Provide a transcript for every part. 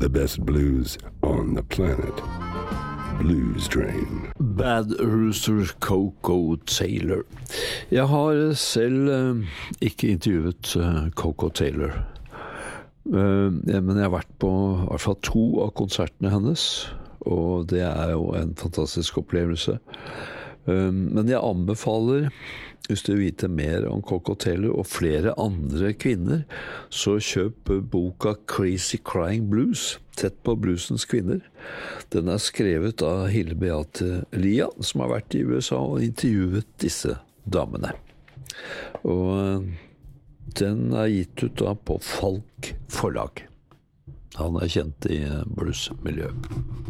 The best blues on the planet. Blues Train. Bad Rooster Coco Taylor. Jeg har selv ikke intervjuet Coco Taylor. Men jeg har vært på I hvert fall 2 av konsertene hennes, og det jo en fantastisk opplevelse. Men jeg anbefaler, hvis du vil vite mer om Coco Taylor og flere andre kvinner, så kjøp boka Crazy Crying Blues, tett på bluesens kvinner. Den skrevet av Hilde Beate Lia, som har vært I USA og intervjuet disse damene. Og den gitt ut da på Falk forlag. Han kjent I bluesmiljøet.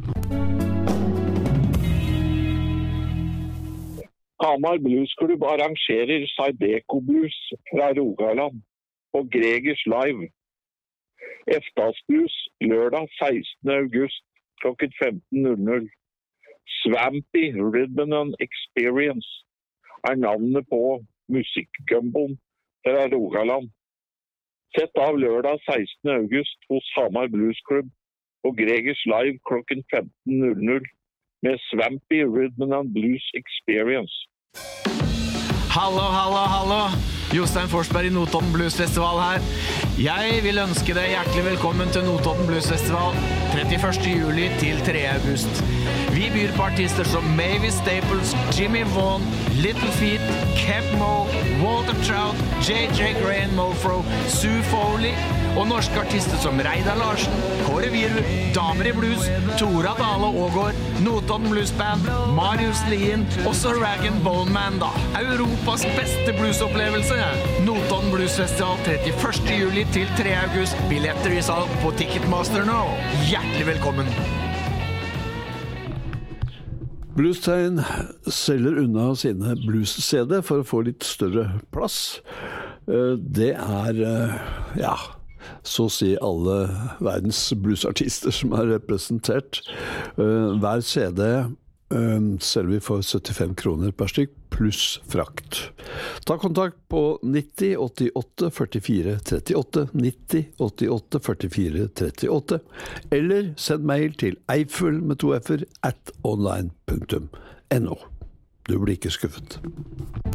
Hamar Bluesklubb arrangerer Saideco Blues fra Rogaland på Gregers Live. Eftas Blues lørdag 16. august klokken 15.00. Swampy Rhythm and Experience navnet på musikkumboen fra Rogaland. Sett av lørdag 16. august hos Hamar Bluesklubb på Gregers Live klokken 15.00 med Swampy Rhythm and Blues Experience. Hallo. Jostein Forsberg I Notodden Blues Festival her. Jeg vil ønske deg hjertelig velkommen til Notodden Blues Festival 31. juli til 3. august. Vi byr på artister som Mavis Staples, Jimmy Vaughan, Little Feat, Keb Mo, Walter Trout, J.J. Gray and Mofro, Sue Foley og norske artister som Reidar Larsen, Kåre Viru, Damer I Blues, Tora Dale Ågård, Notodden Blues Band, Marius Lien og så Rag & Bone Man da. Europas beste bluesopplevelse. Notodden Blues Festival 31. juli til 3. august. Billetter I salg på Ticketmaster nå. Hjertelig velkommen. Bluestegn selger unna sine blues-CD for å få litt større plass. Det så å si alle verdens bluesartister som representert. Hver CD selger vi for 75 kroner per stykk, pluss frakt. Ta kontakt på 90 88 44 38, 90 88 44 38, eller send mail til eifel med 2 f@online.no. Du blir ikke skuffet.